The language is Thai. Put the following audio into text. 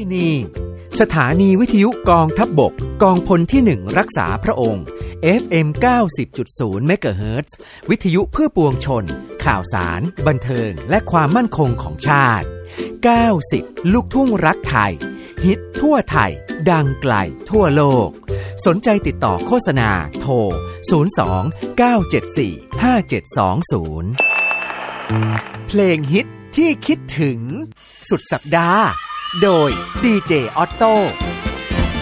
นี่สถานีวิทยุกองทัพบกกองพลที่1รักษาพระองค์ FM 90.0 เมกะเฮิรตซ์วิทยุเพื่อปวงชนข่าวสารบันเทิงและความมั่นคงของชาติ90ลูกทุ่งรักไทยฮิตทั่วไทยดังไกลทั่วโลกสนใจติดต่อโฆษณาโทร02 974 5720เพลงฮิตที่คิดถึงสุดสัปดาห์โดยดีเจออตโต้